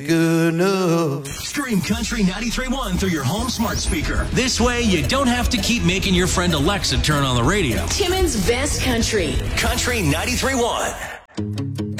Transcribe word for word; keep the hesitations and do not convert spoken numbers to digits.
good enough. Stream Country ninety-three point one through your home smart speaker. This way, you don't have to keep making your friend Alexa turn on the radio. Timmins Best Country. Country ninety-three point one.